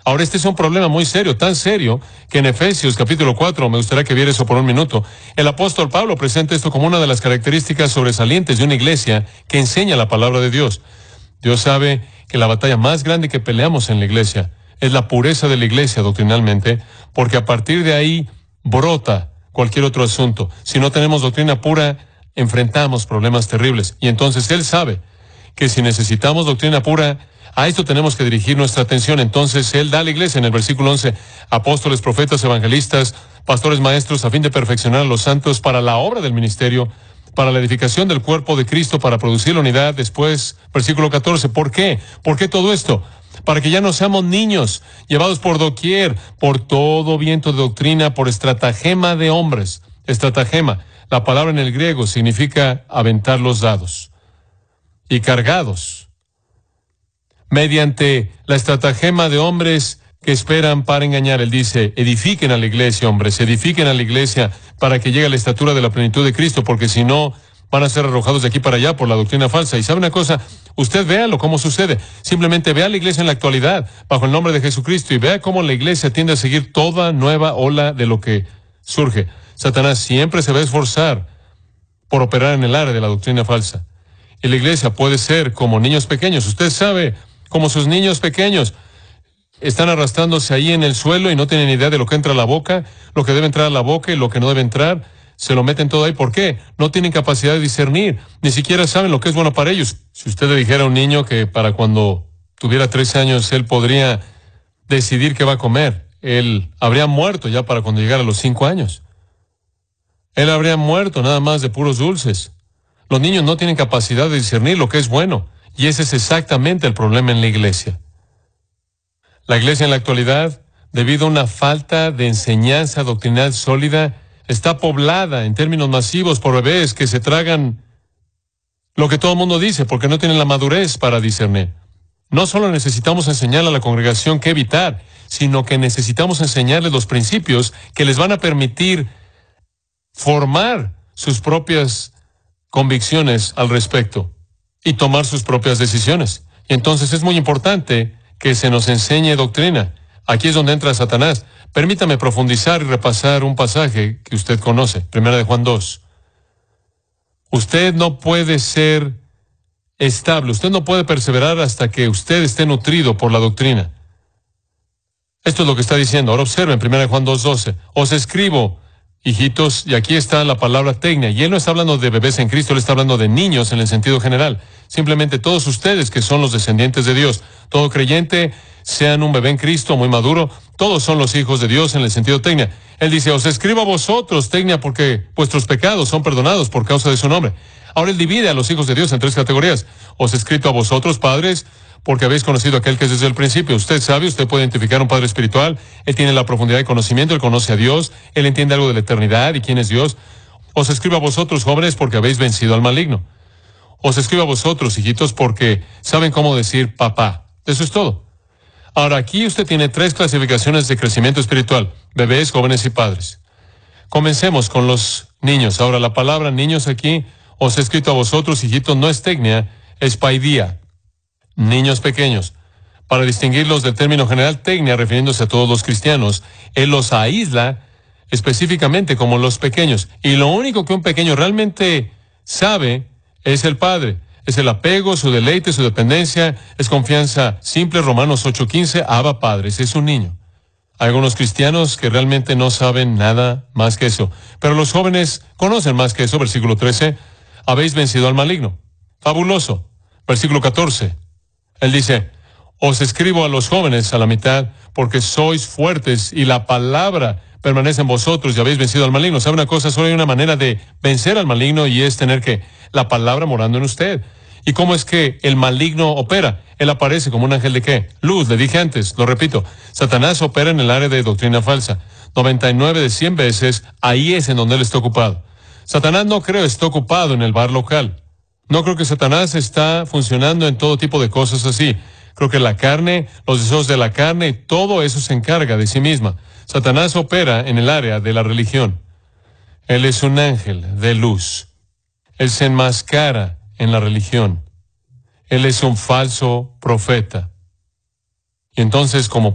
Ahora, este es un problema muy serio, tan serio, que en Efesios capítulo 4, me gustaría que viera eso por un minuto, el apóstol Pablo presenta esto como una de las características sobresalientes de una iglesia que enseña la palabra de Dios. Dios sabe que la batalla más grande que peleamos en la iglesia es la pureza de la iglesia doctrinalmente, porque a partir de ahí brota cualquier otro asunto. Si no tenemos doctrina pura, enfrentamos problemas terribles. Y entonces Él sabe que si necesitamos doctrina pura, a esto tenemos que dirigir nuestra atención. Entonces Él da a la iglesia en el versículo 11, apóstoles, profetas, evangelistas, pastores, maestros, a fin de perfeccionar a los santos para la obra del ministerio, para la edificación del cuerpo de Cristo, para producir la unidad. Después, versículo 14, ¿por qué? ¿Por qué todo esto? Para que ya no seamos niños, llevados por doquier, por todo viento de doctrina, por estratagema de hombres. Estratagema, la palabra en el griego significa aventar los dados. Y cargados, mediante la estratagema de hombres que esperan para engañar. Él dice, edifiquen a la iglesia, hombres, edifiquen a la iglesia para que llegue a la estatura de la plenitud de Cristo, porque si no, van a ser arrojados de aquí para allá por la doctrina falsa. Y sabe una cosa, usted véalo cómo sucede. Simplemente vea la iglesia en la actualidad, bajo el nombre de Jesucristo, y vea cómo la iglesia tiende a seguir toda nueva ola de lo que surge. Satanás siempre se va a esforzar por operar en el área de la doctrina falsa. Y la iglesia puede ser como niños pequeños. Usted sabe, como sus niños pequeños están arrastrándose ahí en el suelo y no tienen idea de lo que entra a la boca, lo que debe entrar a la boca y lo que no debe entrar. Se lo meten todo ahí. ¿Por qué? No tienen capacidad de discernir. Ni siquiera saben lo que es bueno para ellos. Si usted le dijera a un niño que para cuando tuviera 13 años él podría decidir qué va a comer, él habría muerto ya para cuando llegara a los 5 años. Él habría muerto nada más de puros dulces. Los niños no tienen capacidad de discernir lo que es bueno. Y ese es exactamente el problema en la iglesia. La iglesia en la actualidad, debido a una falta de enseñanza doctrinal sólida, está poblada en términos masivos por bebés que se tragan lo que todo el mundo dice porque no tienen la madurez para discernir. No solo necesitamos enseñarle a la congregación qué evitar, sino que necesitamos enseñarles los principios que les van a permitir formar sus propias convicciones al respecto y tomar sus propias decisiones. Y entonces es muy importante que se nos enseñe doctrina. Aquí es donde entra Satanás. Permítame profundizar y repasar un pasaje que usted conoce, Primera de Juan 2. Usted no puede ser estable, usted no puede perseverar hasta que usted esté nutrido por la doctrina. Esto es lo que está diciendo. Ahora observen, Primera de Juan 2:12. Os escribo, hijitos, y aquí está la palabra tecnia, y él no está hablando de bebés en Cristo, él está hablando de niños en el sentido general. Simplemente todos ustedes que son los descendientes de Dios, todo creyente, sean un bebé en Cristo muy maduro, todos son los hijos de Dios en el sentido tecnia. Él dice, os escribo a vosotros, tecnia, porque vuestros pecados son perdonados por causa de su nombre. Ahora él divide a los hijos de Dios en 3 categorías. Os he escrito a vosotros, padres, porque habéis conocido a aquel que es desde el principio. Usted sabe, usted puede identificar un padre espiritual, él tiene la profundidad de conocimiento, él conoce a Dios, él entiende algo de la eternidad y quién es Dios. Os escribo a vosotros, jóvenes, porque habéis vencido al maligno. Os escribo a vosotros, hijitos, porque saben cómo decir papá. Eso es todo. Ahora, aquí usted tiene 3 clasificaciones de crecimiento espiritual: bebés, jóvenes y padres. Comencemos con los niños. Ahora, la palabra niños aquí, os he escrito a vosotros, hijitos, no es tecnia, es paidía. Niños pequeños. Para distinguirlos del término general tecnia, refiriéndose a todos los cristianos, él los aísla específicamente como los pequeños. Y lo único que un pequeño realmente sabe es el padre. Es el apego, su deleite, su dependencia, es confianza simple. Romanos 8:15, Abba Padres, es un niño. Hay algunos cristianos que realmente no saben nada más que eso. Pero los jóvenes conocen más que eso. Versículo 13, habéis vencido al maligno. Fabuloso. Versículo 14, él dice, os escribo a los jóvenes a la mitad, porque sois fuertes y la palabra permanece en vosotros y habéis vencido al maligno. ¿Sabe una cosa? Solo hay una manera de vencer al maligno y es tener que la palabra morando en usted. ¿Y cómo es que el maligno opera? Él aparece como un ángel de ¿qué? Luz, le dije antes, lo repito. Satanás opera en el área de doctrina falsa. 99 de 100 veces, ahí es en donde él está ocupado. Satanás no creo está ocupado en el bar local. No creo que Satanás está funcionando en todo tipo de cosas así. Creo que la carne, los deseos de la carne, todo eso se encarga de sí misma. Satanás opera en el área de la religión. Él es un ángel de luz. Él se enmascara en la religión. Él es un falso profeta. Y entonces, como